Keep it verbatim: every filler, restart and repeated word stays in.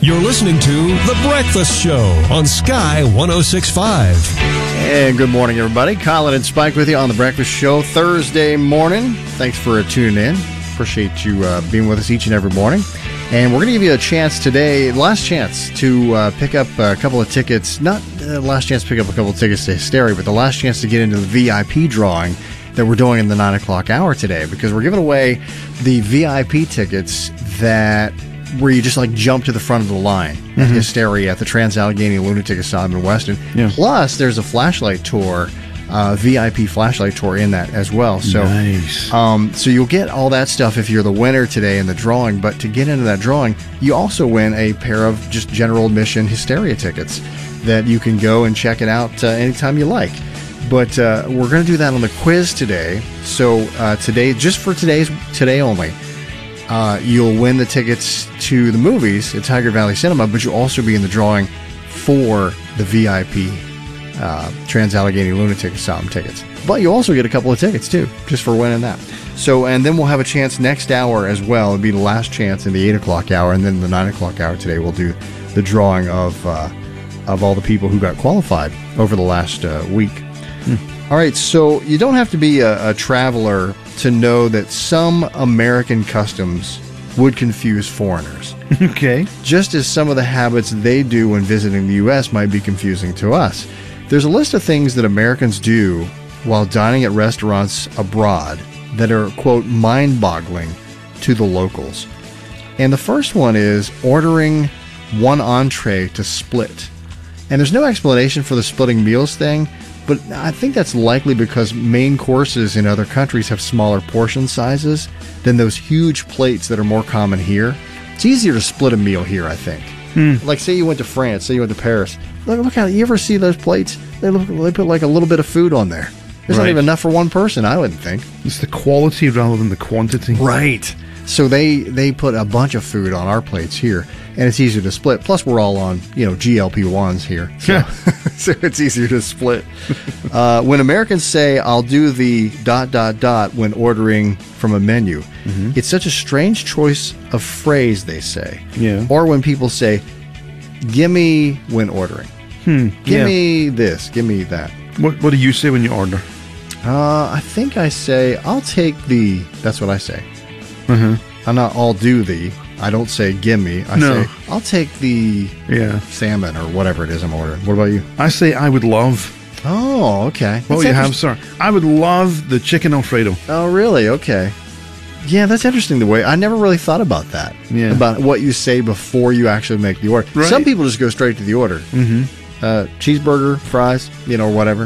You're listening to The Breakfast Show on Sky one oh six point five. And good morning, everybody. Colin and Spike with you on The Breakfast Show Thursday morning. Thanks for tuning in. Appreciate you uh, being with us each and every morning. And we're going to give you a chance today, last chance to uh, pick up a couple of tickets. Not the uh, last chance to pick up a couple of tickets to Hysteria, but the last chance to get into the V I P drawing that we're doing in the nine o'clock hour today. Because we're giving away the V I P tickets that where you just like jump to the front of the line mm-hmm. at Hysteria at the Trans-Allegheny Lunatic Asylum in Weston. Yeah. Plus, there's a flashlight tour, uh, V I P flashlight tour in that as well. So, nice. um, so you'll get all that stuff if you're the winner today in the drawing. But to get into that drawing, you also win a pair of just general admission Hysteria tickets that you can go and check it out uh, anytime you like. But uh, we're going to do that on the quiz today. So uh, today, just for today's today only. Uh, you'll win the tickets to the movies at Tiger Valley Cinema, but you'll also be in the drawing for the V I P uh, Trans-Allegheny Lunatic Asylum tickets. But you'll also get a couple of tickets, too, just for winning that. So, and then we'll have a chance next hour as well. It'll be the last chance in the eight o'clock hour, and then the nine o'clock hour today we'll do the drawing of uh, of all the people who got qualified over the last uh, week. Hmm. All right, so you don't have to be a, a traveler to know that some American customs would confuse foreigners. Okay. Just as some of the habits they do when visiting the U S might be confusing to us. There's a list of things that Americans do while dining at restaurants abroad that are, quote, mind-boggling to the locals. And the first one is ordering one entree to split. And there's no explanation for the splitting meals thing, but I think that's likely because main courses in other countries have smaller portion sizes than those huge plates that are more common here. It's easier to split a meal here, I think. Hmm. Like, say you went to France, say you went to Paris. Look, look how, you ever see those plates? They look, they put like a little bit of food on there. There's right. not even enough for one person, I wouldn't think. It's the quality rather than the quantity. Right. So they, they put a bunch of food on our plates here, and it's easier to split. Plus, we're all on, you know, G L P ones here. So, yeah. So it's easier to split. Uh, when Americans say, I'll do the dot, dot, dot when ordering from a menu, mm-hmm. it's such a strange choice of phrase, they say. Yeah. Or when people say, gimme when ordering. Hmm. Give yeah. me this, give me that. What, what do you say when you order? Uh, I think I say, I'll take the, that's what I say. Mm-hmm. I'm not, I'll do the. I don't say gimme. I no. say, I'll take the yeah. salmon or whatever it is I'm ordering. What about you? I say I would love. Oh, okay. What would you have, sir? I would love the chicken Alfredo. Oh, really? Okay. Yeah, that's interesting the way. I never really thought about that. Yeah. About what you say before you actually make the order. Right. Some people just go straight to the order. Mm-hmm. Uh, cheeseburger, fries, you know, whatever.